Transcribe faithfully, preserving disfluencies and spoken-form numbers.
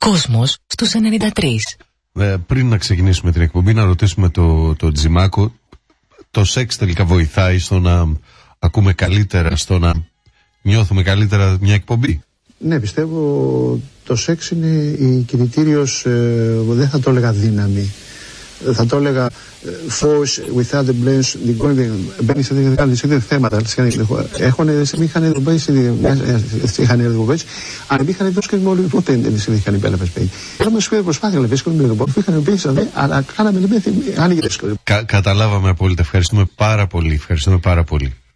Κόσμος στους ενενήντα τρία. Ε, πριν να ξεκινήσουμε την εκπομπή, να ρωτήσουμε το, το Τζιμάκο, το σεξ τελικά βοηθάει στο να ακούμε καλύτερα, στο να νιώθουμε καλύτερα μια εκπομπή? Ναι, πιστεύω το σεξ είναι η κινητήριος, ε, δεν θα το έλεγα δύναμη, θα το έλεγα force without the blends, μπαίνει σε τέτοια θέματα. Έχουν είχαν είχαν εκπομπές, αλλά είχαν δώσει και μόνο ποτέ δεν είχαν υπέλαπες παιδί. Είχαμε σχεδόν προσπάθεια να βρίσκουμε με εκπομπές που είχαν πει, αλλά κάναμε άνοιγε. Καταλάβαμε απόλυτα. Ευχαριστούμε πάρα πολύ. Ευχαριστούμε πάρα πολύ.